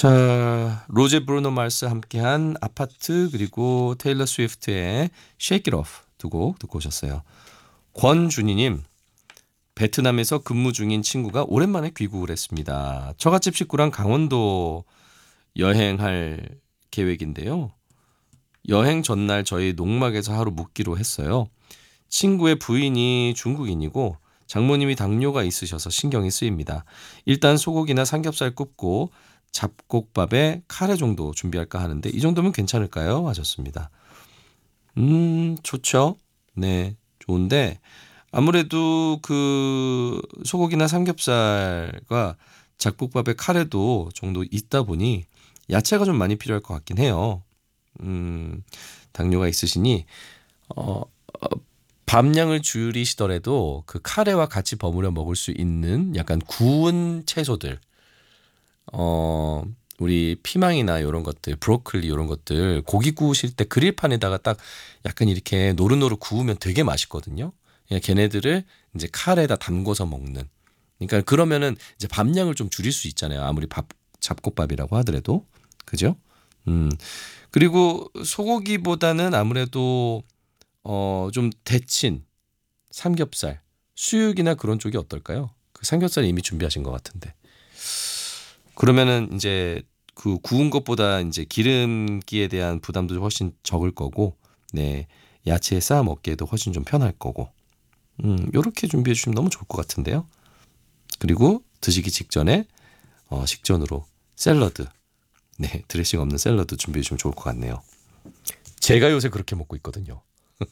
자, 로제 브루노 마스 함께한 아파트 그리고 테일러 스위프트의 Shake It Off 두 곡 듣고 오셨어요. 권준희님, 베트남에서 근무 중인 친구가 오랜만에 귀국을 했습니다. 처갓집 식구랑 강원도 여행할 계획인데요. 여행 전날 저희 농막에서 하루 묵기로 했어요. 친구의 부인이 중국인이고 장모님이 당뇨가 있으셔서 신경이 쓰입니다. 일단 소고기나 삼겹살 굽고 잡곡밥에 카레 정도 준비할까 하는데 이 정도면 괜찮을까요? 하셨습니다. 좋죠. 네, 좋은데 아무래도 그 소고기나 삼겹살과 잡곡밥에 카레도 정도 있다 보니 야채가 좀 많이 필요할 것 같긴 해요. 당뇨가 있으시니 밥량을 줄이시더라도 그 카레와 같이 버무려 먹을 수 있는 약간 구운 채소들, 우리 피망이나 이런 것들, 브로콜리 이런 것들 고기 구우실 때 그릴판에다가 딱 약간 이렇게 노릇노릇 구우면 되게 맛있거든요. 걔네들을 이제 카레에다 담궈서 먹는. 그러니까 그러면은 이제 밥량을 좀 줄일 수 있잖아요. 아무리 잡곡밥이라고 하더라도. 그죠? 그리고 소고기보다는 아무래도 좀 데친 삼겹살, 수육이나 그런 쪽이 어떨까요? 그 삼겹살 이미 준비하신 것 같은데. 그러면은 이제 그 구운 것보다 이제 기름기에 대한 부담도 훨씬 적을 거고, 네, 야채에 쌓아 먹기에도 훨씬 좀 편할 거고, 요렇게 준비해 주시면 너무 좋을 것 같은데요. 그리고 드시기 직전에 식전으로 샐러드, 네, 드레싱 없는 샐러드 준비해 주시면 좋을 것 같네요. 제가 요새 그렇게 먹고 있거든요.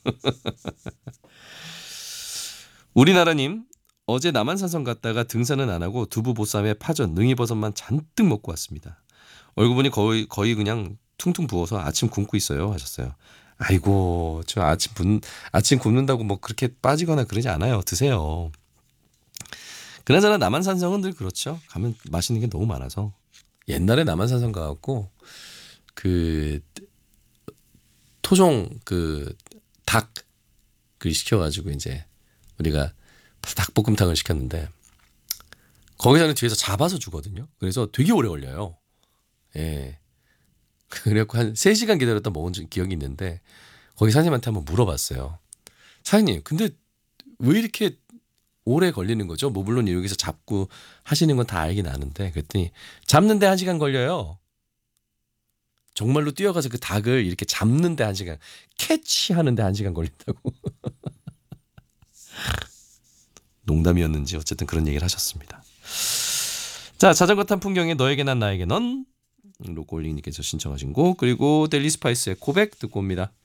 우리나라님, 어제 남한산성 갔다가 등산은 안 하고 두부 보쌈에 파전, 능이버섯만 잔뜩 먹고 왔습니다. 얼굴 보니 거의 그냥 퉁퉁 부어서 아침 굶고 있어요 하셨어요. 아이고, 저 아침 굶는다고 뭐 그렇게 빠지거나 그러지 않아요. 드세요. 그나저나 남한산성은 늘 그렇죠. 가면 맛있는 게 너무 많아서. 옛날에 남한산성 가갖고 그 토종 그 닭 그 시켜가지고 이제 우리가 닭볶음탕을 시켰는데 거기서는 뒤에서 잡아서 주거든요. 그래서 되게 오래 걸려요. 예. 그래갖고 한 3시간 기다렸다 먹은 기억이 있는데 거기 사장님한테 한번 물어봤어요. 사장님, 근데 왜 이렇게 오래 걸리는 거죠? 뭐 물론 여기서 잡고 하시는 건 다 알긴 아는데 그랬더니 잡는데 1시간 걸려요. 정말로 뛰어가서 그 닭을 이렇게 잡는데 1시간, 캐치하는데 1시간 걸린다고. 농담이었는지 어쨌든 그런 얘기를 하셨습니다. 자, 자전거 탄 풍경에 너에게 난 나에게 넌 로골링님께서 신청하신 곡, 그리고 델리 스파이스의 고백 듣고 옵니다.